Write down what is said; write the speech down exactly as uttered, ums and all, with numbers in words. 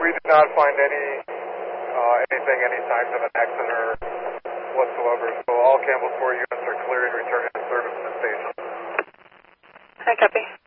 we did not find any uh, anything, any signs of an accident or whatsoever. So all Campbell four units are cleared, returning to service to the station. I copy.